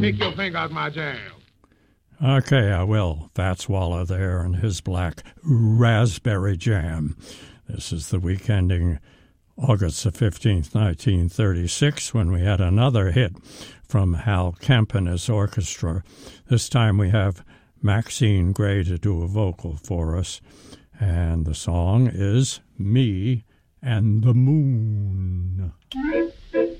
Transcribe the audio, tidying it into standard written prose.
Take your finger out my jam. Okay, I will. Fats Waller there and his black raspberry jam. This is the week ending August the 15th, 1936, when we had another hit from Hal Kemp and his orchestra. This time we have Maxine Gray to do a vocal for us, and the song is Me and the Moon.